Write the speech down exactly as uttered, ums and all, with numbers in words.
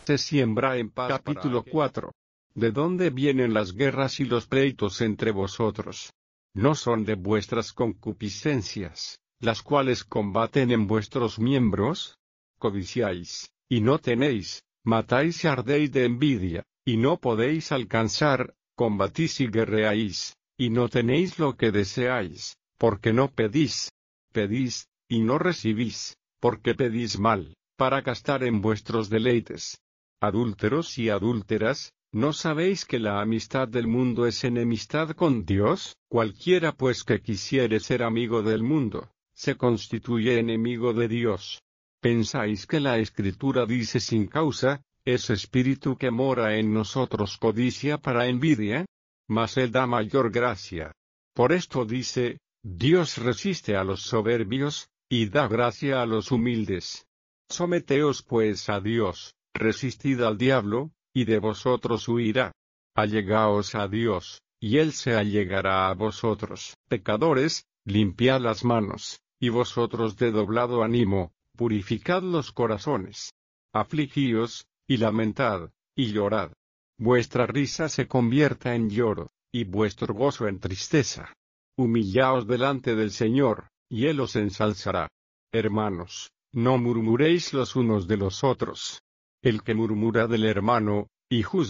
se siembra en paz. Capítulo cuatro. ¿De dónde vienen las guerras y los pleitos entre vosotros? ¿No son de vuestras concupiscencias, las cuales combaten en vuestros miembros? Codiciáis, y no tenéis, matáis y ardéis de envidia, y no podéis alcanzar, combatís y guerreáis, y no tenéis lo que deseáis, porque no pedís. Pedís, y no recibís, porque pedís mal, para gastar en vuestros deleites. Adúlteros y adúlteras, ¿no sabéis que la amistad del mundo es enemistad con Dios? Cualquiera pues que quisiere ser amigo del mundo, se constituye enemigo de Dios. ¿Pensáis que la Escritura dice sin causa, ese espíritu que mora en nosotros codicia para envidia? Mas Él da mayor gracia. Por esto dice, Dios resiste a los soberbios, y da gracia a los humildes. Someteos pues a Dios, resistid al diablo, y de vosotros huirá. Allegaos a Dios, y Él se allegará a vosotros. Pecadores, limpiad las manos, y vosotros de doblado ánimo, purificad los corazones. Afligíos, y lamentad, y llorad. Vuestra risa se convierta en lloro, y vuestro gozo en tristeza. Humillaos delante del Señor, y Él os ensalzará. Hermanos, no murmuréis los unos de los otros. El que murmura del hermano, y juzga